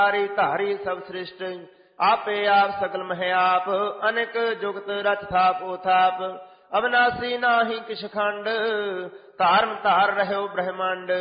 ਧਾਰੀ ਧਾਰੀ ਸਭ ਸ੍ਰਿਸ਼ਟ ਆਪੇ ਆਪ ਸਗਲ ਮਹਿ ਆਪ ਅਨੇਕ ਜੁਗਤ ਰਚ ਥਾਪ ਓ ਥਾਪ ਅਬਨਾਸੀ ਨਾਹੀ ਕਿਛ ਖੰਡ ਧਾਰਨ ਧਾਰ ਰਹਿਓ ਬ੍ਰਹਮੰਡ